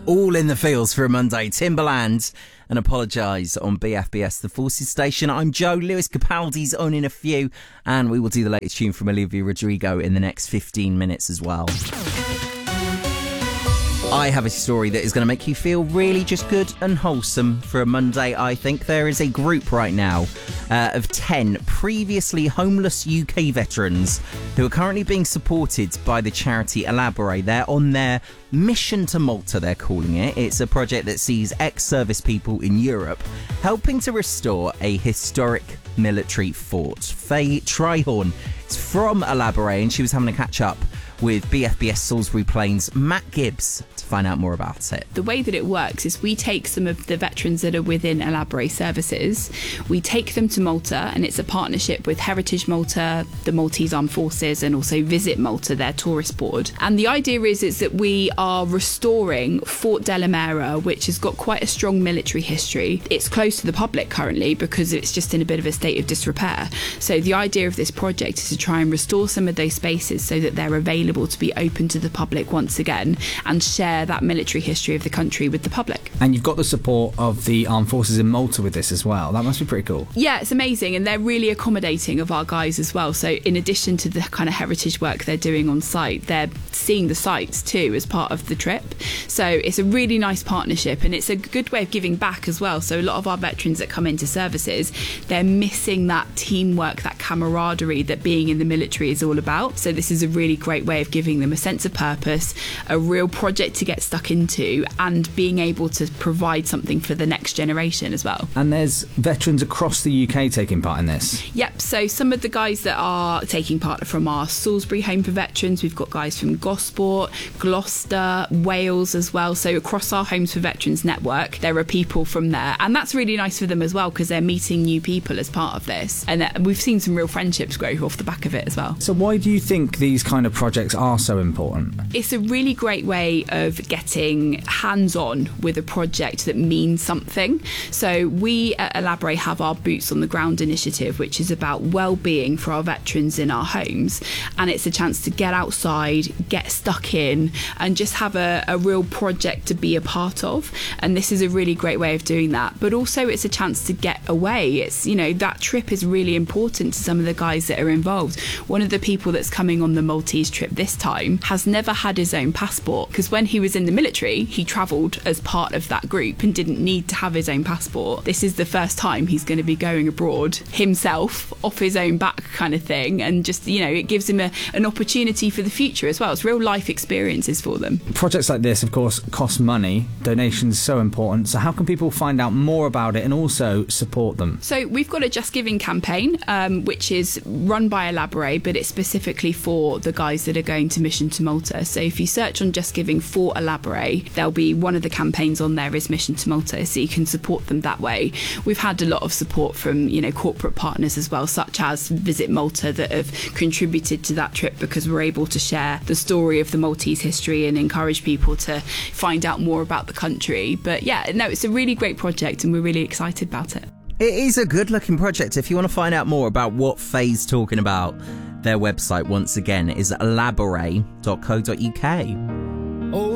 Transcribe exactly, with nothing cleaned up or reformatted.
all in the fields for a Monday. Timbaland and Apologise on B F B S, the Forces Station. I'm Joe. Lewis Capaldi's on in a few, and we will do the latest tune from Olivia Rodrigo in the next fifteen minutes as well. I have a story that is going to make you feel really just good and wholesome for a Monday, I think. There is a group right now uh, of ten previously homeless U K veterans who are currently being supported by the charity Elaborate. They're on their Mission to Malta, they're calling it. It's a project that sees ex-service people in Europe helping to restore a historic military fort. Faye Trihorn is from Elaborate, and she was having a catch-up with B F B S Salisbury Plains' Matt Gibbs to find out more about it. The way that it works is we take some of the veterans that are within Elaborate services, we take them to Malta, and it's a partnership with Heritage Malta, the Maltese Armed Forces, and also Visit Malta, their tourist board. And the idea is, is that we are restoring Fort Delamera, which has got quite a strong military history. It's closed to the public currently because it's just in a bit of a state of disrepair. So the idea of this project is to try and restore some of those spaces so that they're available to be open to the public once again and share that military history of the country with the public. And you've got the support of the Armed Forces in Malta with this as well. That must be pretty cool. Yeah, it's amazing, and they're really accommodating of our guys as well. So in addition to the kind of heritage work they're doing on site, they're seeing the sites too as part of the trip. So it's a really nice partnership, and it's a good way of giving back as well. So a lot of our veterans that come into services, they're missing that teamwork, that camaraderie that being in the military is all about. So this is a really great way of giving them a sense of purpose, a real project to get stuck into, and being able to provide something for the next generation as well. And there's veterans across the U K taking part in this? Yep, so some of the guys that are taking part are from our Salisbury Home for Veterans. We've got guys from Gosport, Gloucester, Wales as well. So across our Homes for Veterans network, there are people from there, and that's really nice for them as well because they're meeting new people as part of this, and we've seen some real friendships grow off the back of it as well. So why do you think these kind of projects are so important? It's a really great way of getting hands-on with a project that means something. So we at Elaborate have our Boots on the Ground initiative, which is about well-being for our veterans in our homes, and it's a chance to get outside, get stuck in, and just have a, a real project to be a part of. And this is a really great way of doing that. But also it's a chance to get away. It's, you know, that trip is really important to some of the guys that are involved. One of the people that's coming on the Maltese trip this time has never had his own passport, because when he was in the military he travelled as part of that group and didn't need to have his own passport. This is the first time he's going to be going abroad himself off his own back kind of thing, and just, you know, it gives him a, an opportunity for the future as well. It's real life experiences for them. Projects like this of course cost money. Donations so important. So how can people find out more about it and also support them? So we've got a Just Giving campaign um, which is run by Elaborate, but it's specifically for the guys that are going to Mission to Malta. So if you search on Just Giving for Elaborate, there'll be one of the campaigns on there is Mission to Malta, so you can support them that way. We've had a lot of support from, you know, corporate partners as well, such as Visit Malta, that have contributed to that trip because we're able to share the story of the Maltese history and encourage people to find out more about the country. But yeah, no, it's a really great project and we're really excited about it. It is a good looking project. If you want to find out more about what Faye's talking about, their website once again is elaborate dot co dot uk.